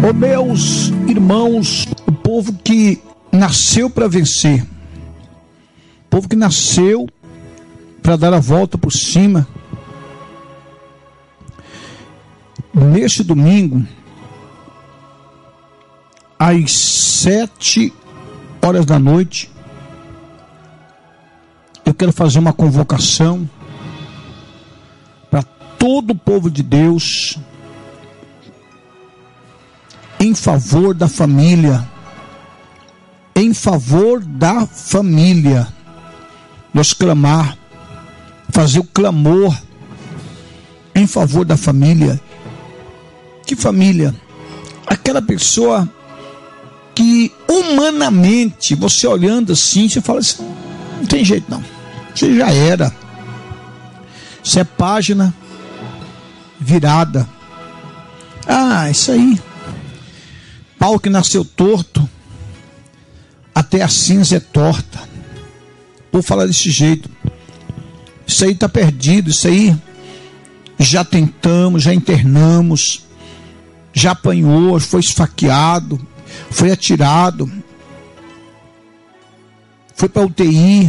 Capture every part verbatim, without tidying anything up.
Ô meus irmãos, o povo que nasceu para vencer, o povo que nasceu para dar a volta por cima, neste domingo, às sete horas da noite, eu quero fazer uma convocação para todo o povo de Deus em favor da família, em favor da família, nós clamar, fazer o clamor em favor da família. Que família? Aquela pessoa que humanamente, você olhando assim, você fala assim, não tem jeito não, você já era, isso é página virada, ah, isso aí, pau que nasceu torto, até a cinza é torta. Vou falar desse jeito, isso aí está perdido, isso aí já tentamos, já internamos, já apanhou, foi esfaqueado, foi atirado, foi para U T I,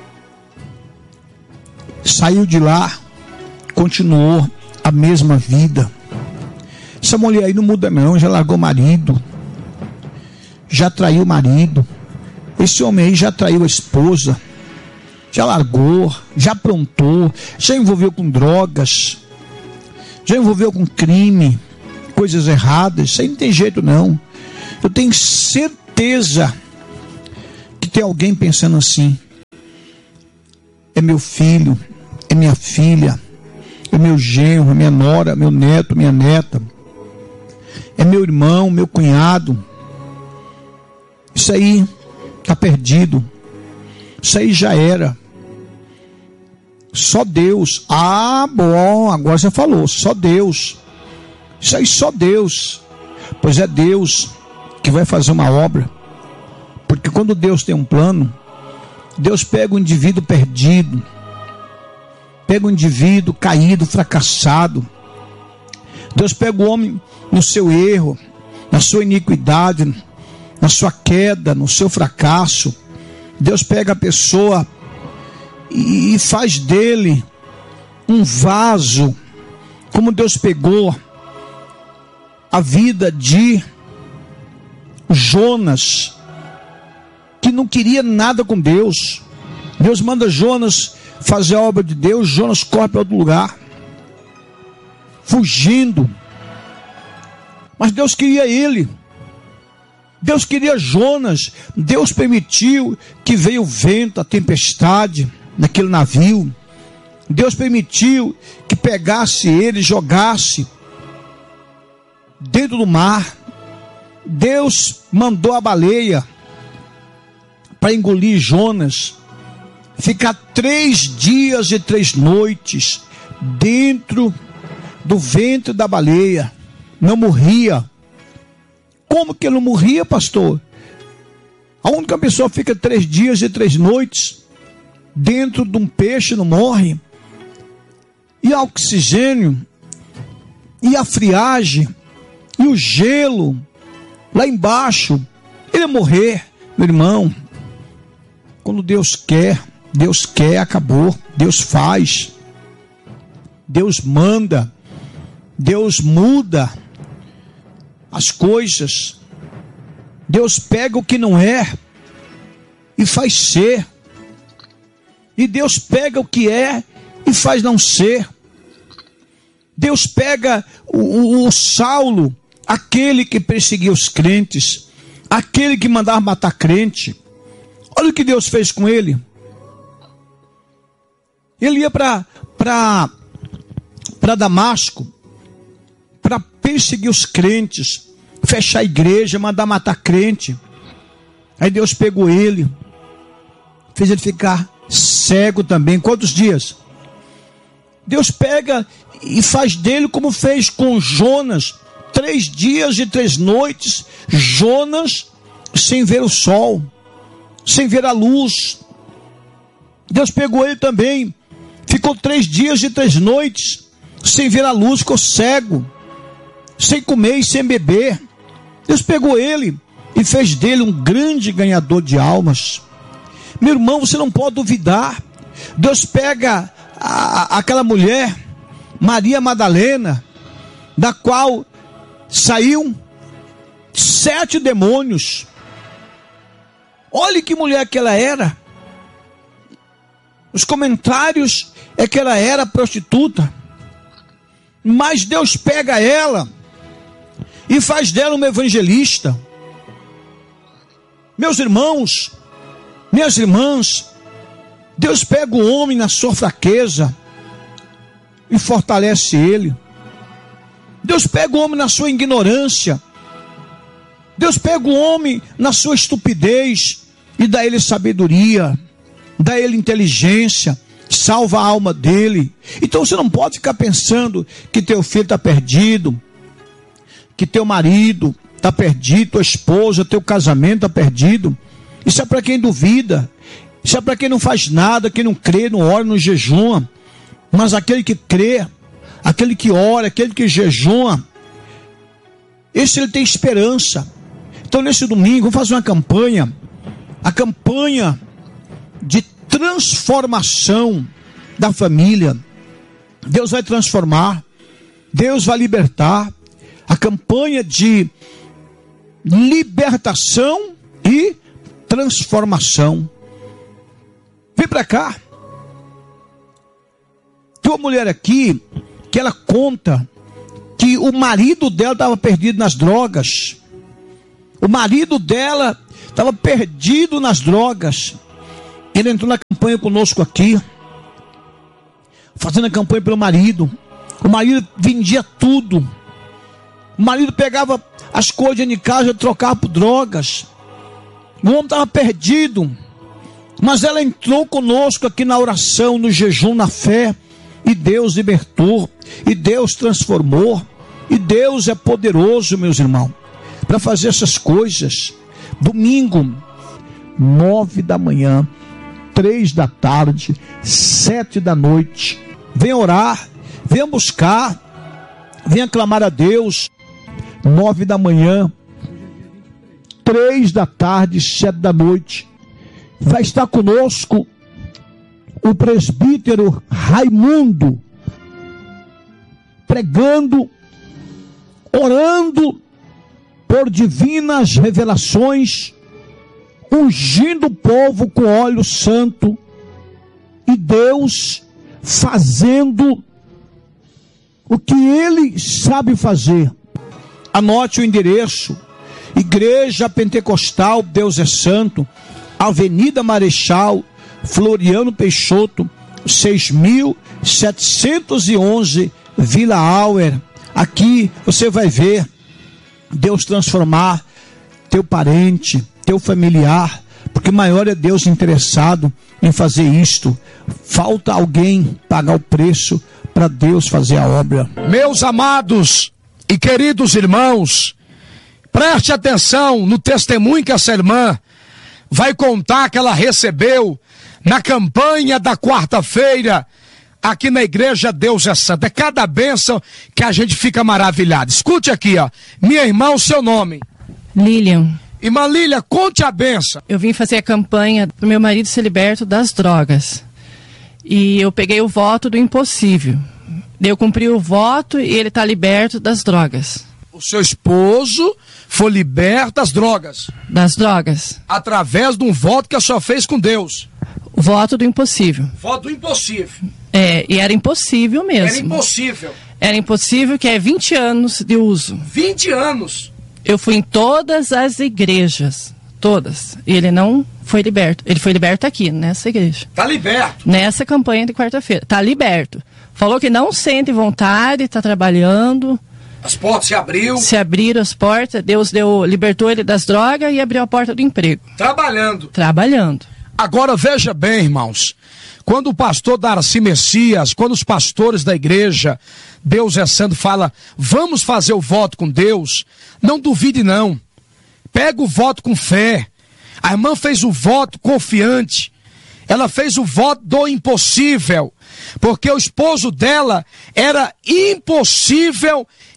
saiu de lá, continuou a mesma vida. Essa mulher aí não muda não, já largou o marido, já traiu o marido, esse homem aí já traiu a esposa, já largou, já aprontou, já envolveu com drogas, já envolveu com crime, coisas erradas. Isso aí não tem jeito não. Eu tenho certeza que tem alguém pensando assim, é meu filho, é minha filha, é meu genro, é minha nora, meu neto, minha neta, é meu irmão, meu cunhado. Isso aí está perdido, isso aí já era. Só Deus. Ah, bom, agora você falou, só Deus. Isso aí só Deus. Pois é Deus que vai fazer uma obra. Porque quando Deus tem um plano, Deus pega o indivíduo perdido, pega o indivíduo caído, fracassado. Deus pega o homem no seu erro, na sua iniquidade, na sua queda, no seu fracasso. Deus pega a pessoa e faz dele um vaso, como Deus pegou a vida de Jonas, que não queria nada com Deus. Deus manda Jonas fazer a obra de Deus, Jonas corre para outro lugar, fugindo. Mas Deus queria ele, Deus queria Jonas. Deus permitiu que veio o vento, a tempestade naquele navio. Deus permitiu que pegasse ele, jogasse dentro do mar. Deus mandou a baleia para engolir Jonas, ficar três dias e três noites dentro do ventre da baleia, não morria. Como que ele não morria, pastor? A única pessoa fica três dias e três noites dentro de um peixe, não morre. E o oxigênio, e a friagem, e o gelo lá embaixo, ele ia morrer, meu irmão. Quando Deus quer, Deus quer, acabou. Deus faz, Deus manda, Deus muda as coisas. Deus pega o que não é e faz ser, e Deus pega o que é e faz não ser. Deus pega o, o, o Saulo, aquele que perseguia os crentes, aquele que mandava matar crente. Olha o que Deus fez com ele. Ele ia para para para Damasco para perseguir os crentes, fechar a igreja, mandar matar crente. Aí Deus pegou ele, fez ele ficar cego também. Quantos dias? Deus pega e faz dele como fez com Jonas, três dias e três noites, Jonas sem ver o sol, sem ver a luz. Deus pegou ele também, ficou três dias e três noites sem ver a luz, ficou cego, sem comer e sem beber. Deus pegou ele e fez dele um grande ganhador de almas. Meu irmão, você não pode duvidar. Deus pega a, a, aquela mulher, Maria Madalena, da qual saíam sete demônios. Olhe que mulher que ela era. Os comentários é que ela era prostituta. Mas Deus pega ela e faz dela uma evangelista. Meus irmãos, minhas irmãs, Deus pega o homem na sua fraqueza e fortalece ele. Deus pega o homem na sua ignorância. Deus pega o homem na sua estupidez e dá a ele sabedoria, dá a ele inteligência, salva a alma dele. Então você não pode ficar pensando que teu filho está perdido, que teu marido está perdido, tua esposa, teu casamento está perdido. Isso é para quem duvida, isso é para quem não faz nada, quem não crê, não ora, não jejuma. Mas aquele que crê, aquele que ora, aquele que jejuma, esse ele tem esperança. Então nesse domingo vamos fazer uma campanha, a campanha de transformação da família. Deus vai transformar, Deus vai libertar. A campanha de libertação e transformação. Vem para cá. Tem uma mulher aqui que ela conta que o marido dela estava perdido nas drogas. O marido dela estava perdido nas drogas. Ele entrou na campanha conosco aqui, fazendo a campanha pelo marido. O marido vendia tudo. O marido pegava as coisas de casa e trocava por drogas. O homem estava perdido. Mas ela entrou conosco aqui na oração, no jejum, na fé. E Deus libertou. E Deus transformou. E Deus é poderoso, meus irmãos, para fazer essas coisas. Domingo, nove da manhã, três da tarde, sete da noite. Venha orar, venha buscar, venha clamar a Deus. Nove da manhã, três da tarde, sete da noite. Vai estar conosco o presbítero Raimundo, pregando, orando por divinas revelações, ungindo o povo com óleo santo, e Deus fazendo o que Ele sabe fazer. Anote o endereço: Igreja Pentecostal Deus é Santo, Avenida Marechal Floriano Peixoto, seis mil setecentos e onze, Vila Auer. Aqui você vai ver Deus transformar teu parente, teu familiar, porque maior é Deus interessado em fazer isto. Falta alguém pagar o preço para Deus fazer a obra. Meus amados e queridos irmãos, preste atenção no testemunho que essa irmã vai contar que ela recebeu na campanha da quarta-feira aqui na igreja Deus é Santo. É cada bênção que a gente fica maravilhado. Escute aqui, ó. Minha irmã, o seu nome? Lilian. Irmã Lília, conte a benção. Eu vim fazer a campanha para o meu marido ser liberto das drogas. E eu peguei o voto do impossível. Eu cumpri o voto e ele está liberto das drogas. O seu esposo foi liberto das drogas? Das drogas. Através de um voto que a senhora fez com Deus? O voto do impossível. Voto do impossível. É, e era impossível mesmo. Era impossível. Era impossível, que é vinte anos de uso. vinte anos? Eu fui em todas as igrejas, todas. E ele não foi liberto. Ele foi liberto aqui, nessa igreja. Tá liberto? Nessa campanha de quarta-feira. Tá liberto. Falou que não sente vontade, tá trabalhando. As portas se abriu. Se abriram as portas, Deus deu, libertou ele das drogas e abriu a porta do emprego. Trabalhando. Trabalhando. Agora veja bem, irmãos. Quando o pastor Darcy Messias, quando os pastores da igreja Deus é Santo fala, vamos fazer o voto com Deus, não duvide não. Pega o voto com fé. A irmã fez o voto confiante. Ela fez o voto do impossível, porque o esposo dela era impossível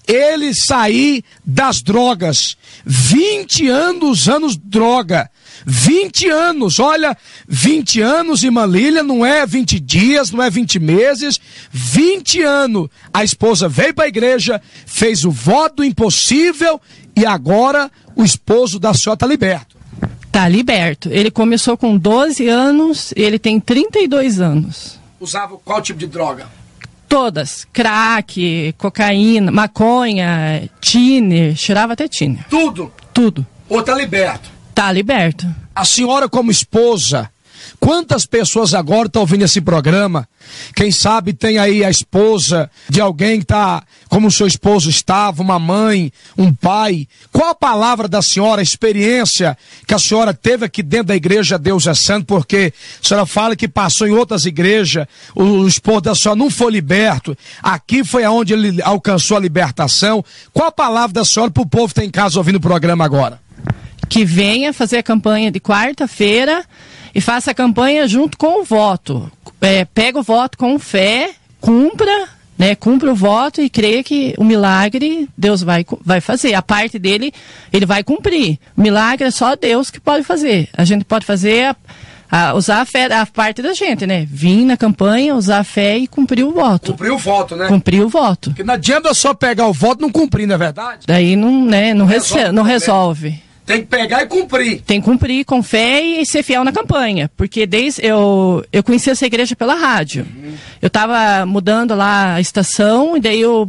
ele sair das drogas. vinte anos, anos droga. vinte anos, olha, vinte anos, irmã Lília, não é vinte dias, não é vinte meses, vinte anos. A esposa veio para a igreja, fez o voto do impossível e agora o esposo da senhora está liberto. Está liberto. Ele começou com doze anos, ele tem trinta e dois anos. Usava qual tipo de droga? Todas. Crack, cocaína, maconha, tiner, cheirava até tiner. Tudo? Tudo. Ou está liberto? Está liberto. A senhora como esposa, quantas pessoas agora estão ouvindo esse programa? Quem sabe tem aí a esposa de alguém que está, como o seu esposo estava, uma mãe, um pai. Qual a palavra da senhora, a experiência que a senhora teve aqui dentro da igreja Deus é Santo? Porque a senhora fala que passou em outras igrejas, o, o esposo da senhora não foi liberto. Aqui foi aonde ele alcançou a libertação. Qual a palavra da senhora para o povo que está em casa ouvindo o programa agora? Que venha fazer a campanha de quarta-feira e faça a campanha junto com o voto. É, pega o voto com fé, cumpra, né, cumpra o voto e creia que o milagre Deus vai, vai fazer. A parte dele, ele vai cumprir. O milagre é só Deus que pode fazer. A gente pode fazer, a, a, usar a fé, a parte da gente, né? Vir na campanha, usar a fé e cumprir o voto. Cumprir o voto, né? Cumprir o voto. Porque não adianta só pegar o voto e não cumprir, não é verdade? Daí não, né, não, resolve. Não resolve. Tem que pegar e cumprir. Tem que cumprir com fé e ser fiel na campanha. Porque desde eu, eu conheci essa igreja pela rádio. Uhum. Eu estava mudando lá a estação e daí eu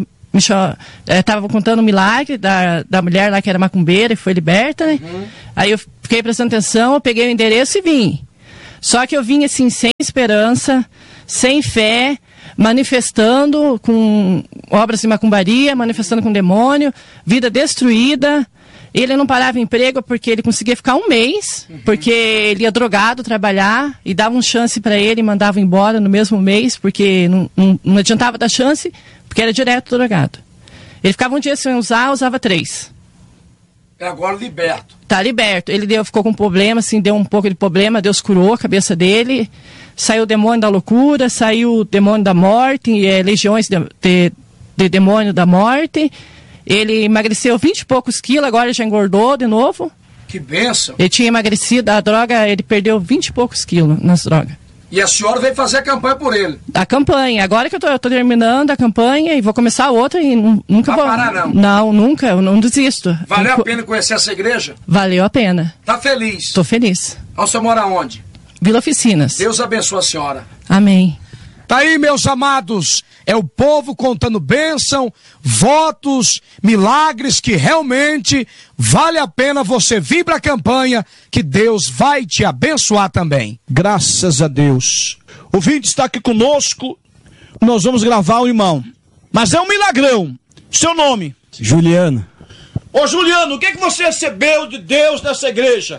estava contando o milagre da, da mulher lá que era macumbeira e foi liberta, né? Uhum. Aí eu fiquei prestando atenção, eu peguei o endereço e vim. Só que eu vim assim, sem esperança, sem fé, manifestando com obras de macumbaria, manifestando com demônio, vida destruída. Ele não parava emprego porque ele conseguia ficar um mês, uhum. porque ele ia drogado trabalhar e dava um chance para ele e mandava embora no mesmo mês, porque não, não, não adiantava dar chance, porque era direto drogado. Ele ficava um dia sem usar, usava três. É agora liberto. Tá liberto. Ele deu, ficou com problema, assim, deu um pouco de problema, Deus curou a cabeça dele, saiu o demônio da loucura, saiu o demônio da morte, é, legiões de, de, de demônio da morte. Ele emagreceu vinte e poucos quilos, agora já engordou de novo. Que bênção. Ele tinha emagrecido, a droga, ele perdeu vinte e poucos quilos nas drogas. E a senhora veio fazer a campanha por ele? A campanha. Agora que eu tô, eu tô terminando a campanha e vou começar outra e nunca Vai vou... parar, não? Não, nunca, eu não desisto. Valeu eu... a pena conhecer essa igreja? Valeu a pena. Tá feliz? Tô feliz. O senhor mora onde? Vila Oficinas. Deus abençoe a senhora. Amém. Tá aí, meus amados, é o povo contando bênção, votos, milagres que realmente vale a pena você vir para a campanha, que Deus vai te abençoar também. Graças a Deus. O vídeo está aqui conosco, nós vamos gravar o irmão. Mas é um milagrão. Seu nome? Juliano. Ô Juliano, o que, que você recebeu de Deus nessa igreja?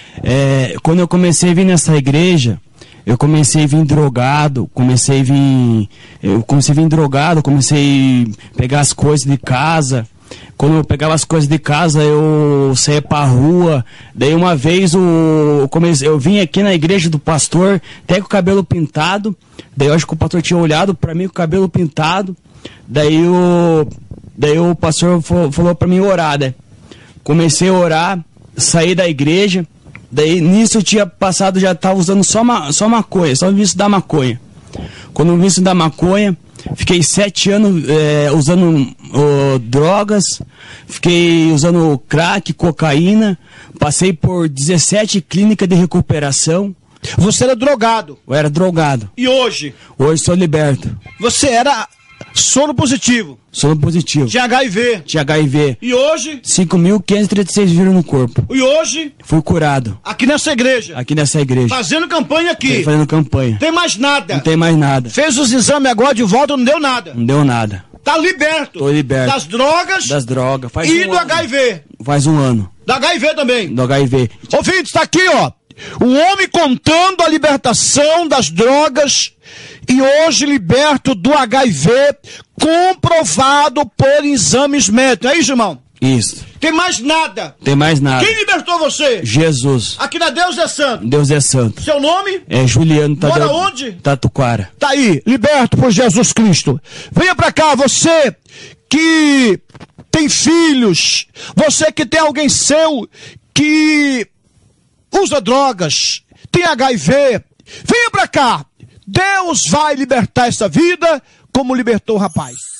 É, quando eu comecei a vir nessa igreja, eu comecei a vir drogado, comecei a vir, eu comecei a vir drogado, comecei a pegar as coisas de casa. Quando eu pegava as coisas de casa, eu saía pra rua. Daí uma vez o, eu, comecei, eu vim aqui na igreja do pastor, até com o cabelo pintado. Daí eu acho que o pastor tinha olhado pra mim com o cabelo pintado. Daí o, daí o pastor falou, falou pra mim orar, né? Comecei a orar, saí da igreja. Daí nisso eu tinha passado, já estava usando só, ma, só maconha, só o vício da maconha. Quando o vício da maconha, fiquei sete anos é, usando oh, drogas, fiquei usando crack, cocaína, passei por dezessete clínicas de recuperação. Você era drogado? Eu era drogado. E hoje? Hoje sou liberto. Você era soro positivo? Soro positivo. Tinha H I V? Tinha H I V. E hoje? cinco mil quinhentos e trinta e seis vírus no corpo. E hoje? Fui curado. Aqui nessa igreja? Aqui nessa igreja. Fazendo campanha aqui? Fazendo campanha. Tem mais nada? Não tem mais nada. Fez os exames agora de volta, não deu nada? Não deu nada. Tá liberto? Tô liberto. Das drogas? Das drogas. Faz e um do ano. H I V? Faz um ano. Do H I V também? Do H I V. Ouvintes, tá aqui, ó. O homem contando a libertação das drogas e hoje liberto do H I V, comprovado por exames médicos. É isso, irmão? Isso. Tem mais nada? Tem mais nada. Quem libertou você? Jesus. Aqui na Deus é Santo. Deus é santo. Seu nome? É Juliano Tadeu. Mora onde? Tatuquara. Tá aí, liberto por Jesus Cristo. Venha pra cá, você que tem filhos, você que tem alguém seu que usa drogas, tem H I V, venha para cá. Deus vai libertar essa vida como libertou o rapaz.